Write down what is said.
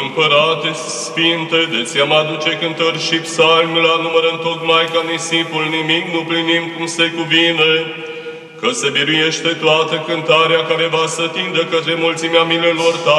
Împărate Sfinte, de ți-am aduce cântări și psalmi la număr întocmai ca nisipul nimic nu plinim cum se cuvine, că se biruiește toată cântarea care va să tindă către mulțimea milelor tale.